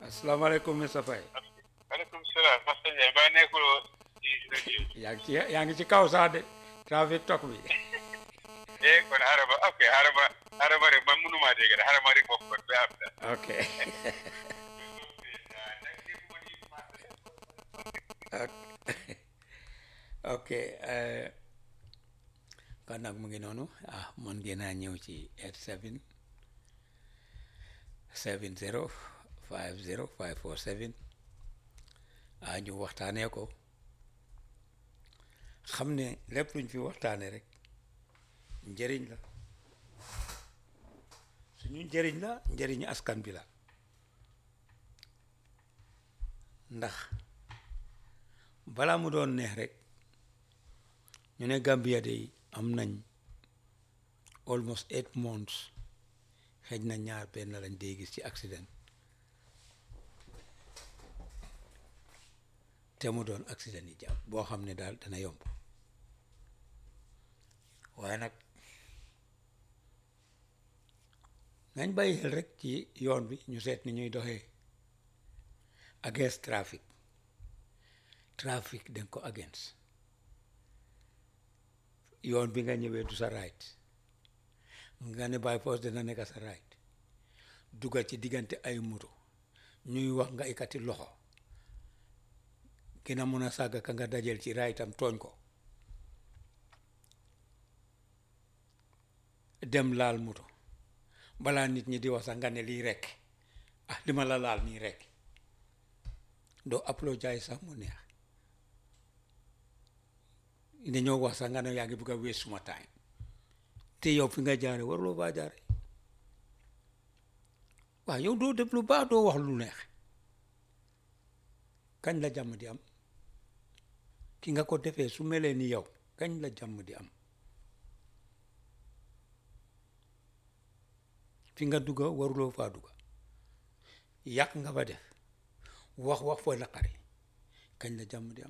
asalaamaaleykum Mr Faye. maaleykum salaam. Massa Ndiaye ba nekkuloo ci rajo bi. yaa ngi ci kaw sax de trafic tok bi. kon harama ok harama rek man mënuma dégg de harama rek bokk kon ba am na. ok ok kon nag mu ngi noonu mën ngeen a ñëw ci 87 70 50 547 ñu waxtaanee ko xam ne lépp luñ fi waxtaanee rek njëriñ la suñu njëriñ la njëriñu askan bi la ndax balaa mu doon neex rek ñu ne Gambia de am nañ almost 8 months xëj na ñaar benn lañ dee gis ci accident te mu doon accident yi jàpp boo xam ne daal dana yomb waaye nag nañ bàyyi xel rek ci yoon bi ñu seet ni ñuy doxee against trafic dañ ko against yoon bi nga ñëwee du sa right nga ne by force dina nekk sa right dugal ci diggante ay moto ñuy wax nga ikati loxo gën a mën a sàgga ka nga dajel ci rightam tooñ ko dem laal moto balaa nit ñi di wax sax nga ne lii rekk li ma la laal nii rekk doo apologize sax mu neex dañoo wax sax nga ne yaa ngi bëgg a wees suma time te yow fi nga jaare waruloo baa jaare waaw yow doo def lu baax doo wax lu neex kañ la jàmm di am ki nga ko defee su melee ni yow kañ la jàmm di am fi nga dugga waruloo faa dugga yàq nga fa def wax foo naqari kañ la jàmm di am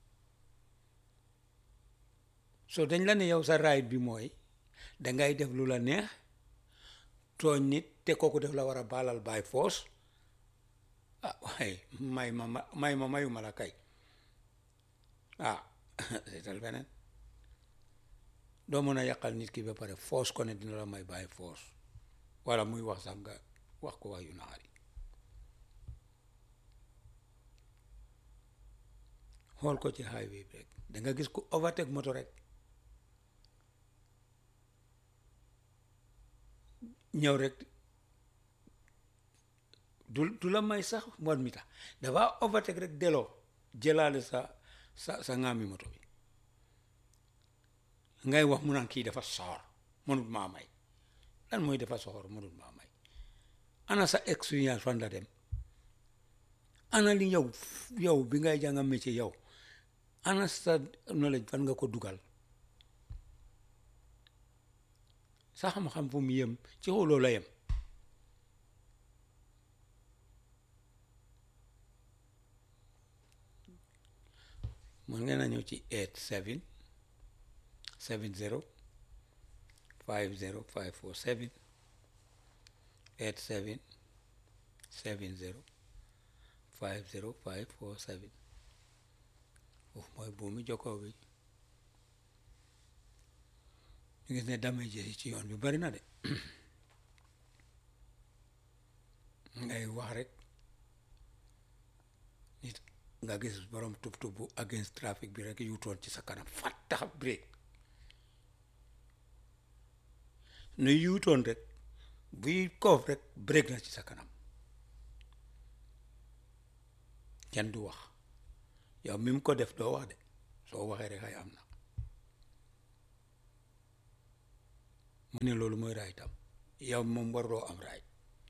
so dañ la ne yow sa right bi mooy dangay def lu la neex tooñ nit te kooku def la war a baalal by force waaye mayuma la kay seetal beneen doo mën a yàqal nit ki ba pare force ko ne dina la may by force wala muy wax sax nga wax ko wax yu naxari xool ko ci highway bi rek danga gis ku overtake moto rek ñëw rek du la may sax moon mi tax dafa overtake rek delloo jëlaale sa ŋaami moto bi ngay wax mu naan kii dafa soxor mënut maa may lan mooy dafa soxor mënut maa may ana sa expérience fan la dem ana li yow bi ngay jànga métier yow ana sa knowledge fan nga ko dugal sa xam-xam fu mu yem ci xooloo la yem mën ngeen a ñëw ci 87 70 50 547 87 70 50 547 foofu mooy buumi jokkoo bi ñu gis ne damage yi ci yoon bi bari na de ngay wax rek nit nga gis borom tub bu against traffic bi rek yuutoon ci sa kanam fattax break nu yuutoon rek buy koof rek break na ci sa kanam kenn du wax yow mi mu ko def doo wax de soo waxee rek ay am na mu ne loolu mooy raay tam yow moom waruloo am raay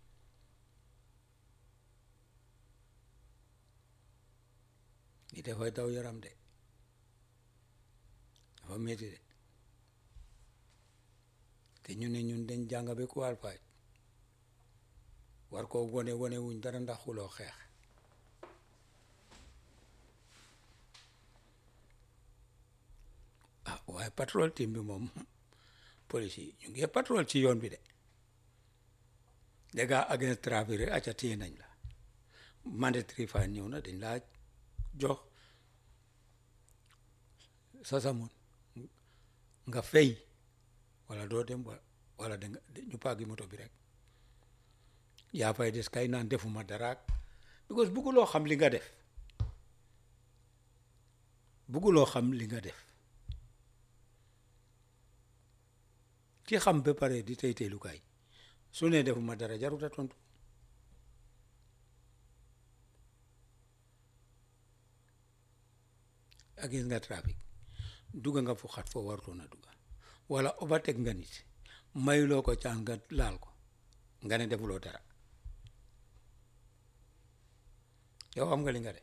li dafay daw yaram de dafa metti de te ñu ne ñun dañ jàng ba qualifié war koo wone wuñ dara ndax xuloo xeex waaye patrol team bi moom police yi ñu ngi patrol ci yoon bi de dégga against trafic rek acca téye nañ la mandatory fine ñëw na dañ laa jox sa samoon nga fay wala doo dem wala danga ñu paagi moto bi rek yaa fay des kay naan defuma dara because bugguloo xam li nga def bugguloo xam li nga def ki xam ba pare di tey teylukaay su ne defuma dara jarut a tontu ak gis nga trafic dugga nga fu xat foo warutoon a dugga wala overtake nga nit mayuloo ko caan nga laal ko nga ne defuloo dara yow xam nga li nga def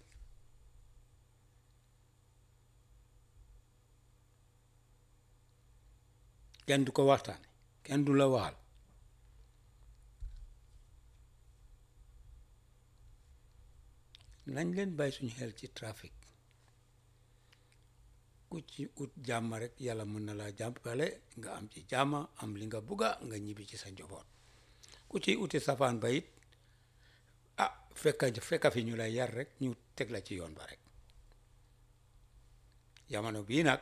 kenn du ko waxtaane kenn du la waxal nañ leen bàyyi suñu xel ci trafic ku ci ut jàmm rek yàlla mën na laa jàppale nga am ci jàmm am li nga bugga nga ñibbi ci sa njaboot ku ci uti safaan ba it ah fekka fi ñu lay yar rek ñu teg la ci yoon ba rek jamono bii nag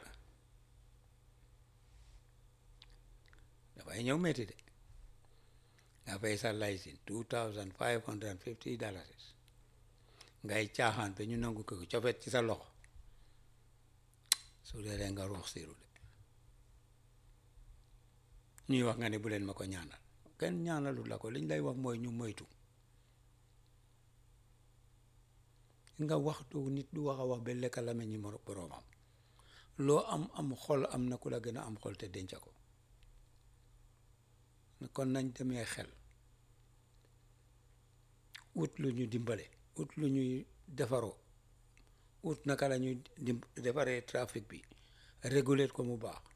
dafay ñëw metti de nga fay sa licence $2,550 ngay caaxaan ba ñu nangu ko cofet ci sa loxo su dee nga ruux siiru de ñuy wax nga ne bu leen ma ko ñaanal kenn ñaanalul la ko liñ lay wax mooy ñu moytu nga waxtu nit du wax a wax ba lekka la meñ ñi boroomam loo am xol am na ku la gën a am xol te denca ko kon nañ demee xel ut lu ñu dimbale ut lu ñuy defaroo ut naka la ñuy defaree trafic bi réguler ko mu baax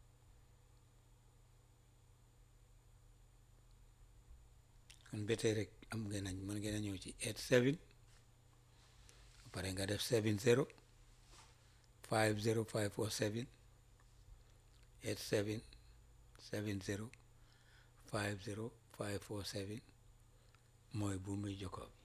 kon ba tey rek am ngeen nañ mën ngeen a ñëw ci 87 pare nga def 70 50547 87 70 50547 mooy bu muy jokkoo bi